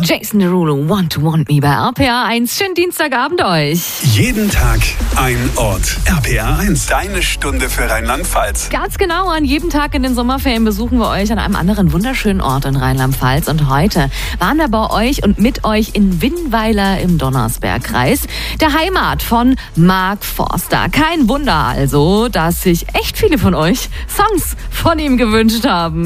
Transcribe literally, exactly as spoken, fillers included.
Jason Derulo, Want to Want Me bei R P R eins. Schönen Dienstagabend euch. Jeden Tag ein Ort. R P R eins, deine Stunde für Rheinland-Pfalz. Ganz genau, an jedem Tag in den Sommerferien besuchen wir euch an einem anderen wunderschönen Ort in Rheinland-Pfalz. Und heute waren wir bei euch und mit euch in Winnweiler im Donnersbergkreis, der Heimat von Mark Forster. Kein Wunder also, dass sich echt viele von euch Songs von ihm gewünscht haben.